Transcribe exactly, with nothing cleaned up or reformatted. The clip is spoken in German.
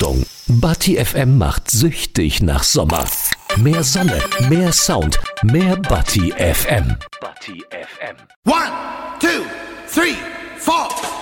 Achtung, Butty F M macht süchtig nach Sommer. Mehr Sonne, mehr Sound, mehr Butty F M. Butty F M. One, two, three, four.